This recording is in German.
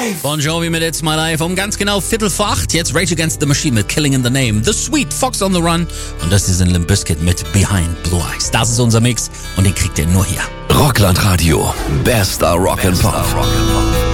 Bon Jovi mit It's My Life um ganz genau 7:45. Jetzt Rage Against the Machine mit Killing in the Name. The Sweet, Fox on the Run. Und das ist ein Limp Bizkit mit Behind Blue Eyes. Das ist unser Mix und den kriegt ihr nur hier. Rockland Radio. Bester Rock'n'Pop.